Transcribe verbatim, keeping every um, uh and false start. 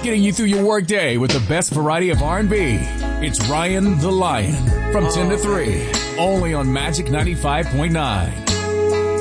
getting you through your workday with the best variety of R and B. It's Ryan the Lion from ten to three, only on Magic ninety-five point nine.